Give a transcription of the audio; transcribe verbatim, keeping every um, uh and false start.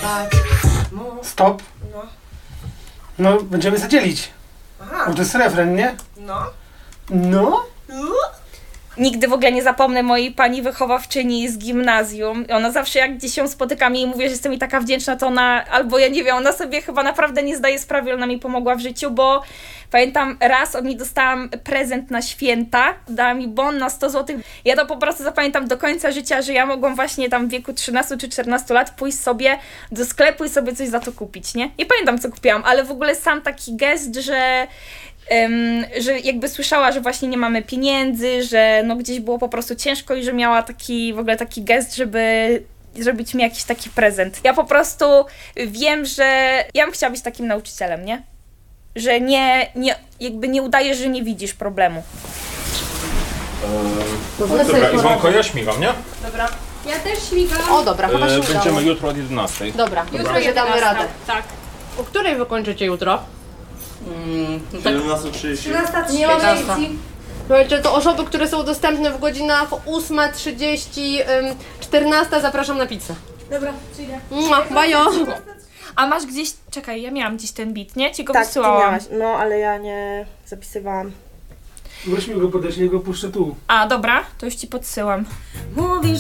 Stop. No. No, będziemy zadzielić. Aha. Bo to jest refren, nie? No. No? Nigdy w ogóle nie zapomnę mojej pani wychowawczyni z gimnazjum. Ona zawsze jak gdzieś się spotykam i mówię, że jestem jej taka wdzięczna, to ona, albo ja nie wiem, ona sobie chyba naprawdę nie zdaje sprawy, ona mi pomogła w życiu, bo pamiętam raz od niej dostałam prezent na święta, dała mi bon na sto złotych. Ja to po prostu zapamiętam do końca życia, że ja mogłam właśnie tam w wieku trzynastu czy czternastu lat pójść sobie do sklepu i sobie coś za to kupić, nie? Nie pamiętam, co kupiłam, ale w ogóle sam taki gest, że Um, że jakby słyszała, że właśnie nie mamy pieniędzy, że no gdzieś było po prostu ciężko i że miała taki w ogóle taki gest, żeby zrobić mi jakiś taki prezent. Ja po prostu wiem, że ja bym chciała być takim nauczycielem, nie? Że nie, nie jakby nie udajesz, że nie widzisz problemu. Eee, dobra, Iwonko, ja śmigam, nie? Dobra. Ja też śmigam. O dobra, chyba się Eee, udało. będziemy jutro od jedenastej. Dobra, Jutro jutro damy radę. Tak. O której wy kończycie jutro? siedemnasta trzydzieści. Nie mam lekcji. Słuchajcie, to osoby, które są dostępne w godzinach ósma trzydzieści, czternasta zapraszam na pizzę. Dobra, przyjdę. Mua, bajo! A masz gdzieś, czekaj, ja miałam gdzieś ten beat, nie? Ci go Tak, ty wysyłałam. miałaś. No, ale ja nie zapisywałam. Weź mi go podać, nie go puszczę tu. A, dobra, to już ci podsyłam. Mówisz,